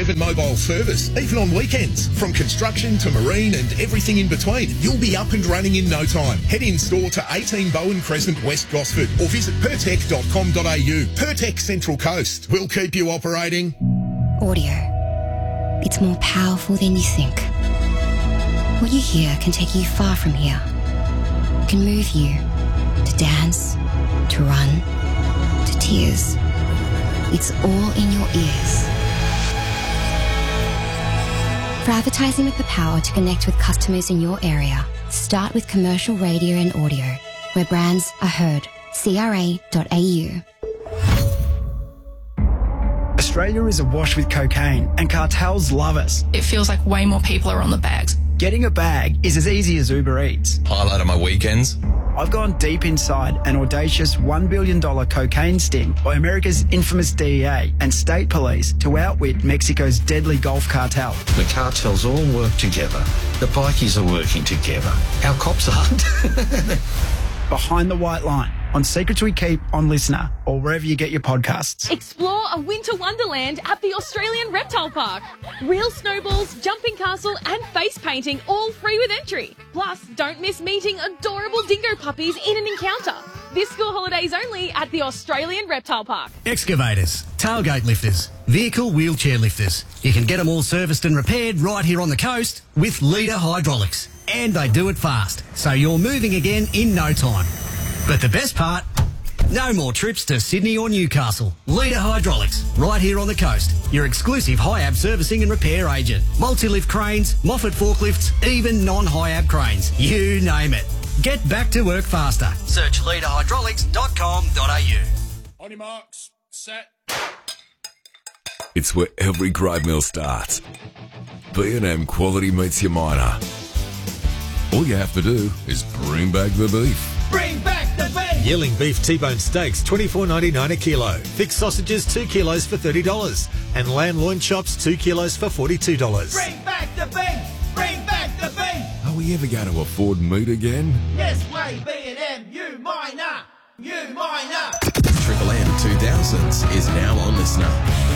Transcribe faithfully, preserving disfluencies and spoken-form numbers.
seven mobile service, even on weekends. From construction to marine and everything in between, you'll be up and running in no time. Head in store to eighteen Bowen Crescent, West Gosford, or visit pertec dot com dot a u. Pertec Central Coast. We'll keep you operating. Audio. It's more powerful than you think. What you hear can take you far from here. Can move you to dance, to run, to tears. It's all in your ears. For advertising with the power to connect with customers in your area, start with commercial radio and audio, where brands are heard. C R A dot A U. Australia is awash with cocaine and cartels love us. It feels like way more people are on the bags. Getting a bag is as easy as Uber Eats. Highlight of my weekends. I've gone deep inside an audacious one billion dollars cocaine sting by America's infamous D E A and state police to outwit Mexico's deadly Gulf cartel. The cartels all work together. The bikies are working together. Our cops aren't. Behind the White Line on Secrets We Keep on Listener or wherever you get your podcasts. Explore a winter wonderland at the Australian Reptile Park. Real snowballs, jumping castle and face painting all free with entry. Plus, don't miss meeting adorable dingo puppies in an encounter. This school holidays only at the Australian Reptile Park. Excavators, tailgate lifters, vehicle wheelchair lifters. You can get them all serviced and repaired right here on the coast with Leader Hydraulics. And they do it fast, so you're moving again in no time. But the best part, no more trips to Sydney or Newcastle. Leader Hydraulics, right here on the coast. Your exclusive high-ab servicing and repair agent. Multi-lift cranes, Moffat forklifts, even non-high-ab cranes. You name it. Get back to work faster. Search leader hydraulics dot com dot a u. On your marks, set. It's where every great meal starts. B and M quality meets your miner. All you have to do is bring back the beef. Bring back the beef! Yearling beef T-bone steaks, twenty-four ninety-nine a kilo. Thick sausages, two kilos for thirty dollars. And lamb loin chops, two kilos for forty-two dollars. Bring back the beef! Bring back the beef! Are we ever going to afford meat again? Yes way, B and M, you miner! You miner! Triple M two thousands is now on Listener.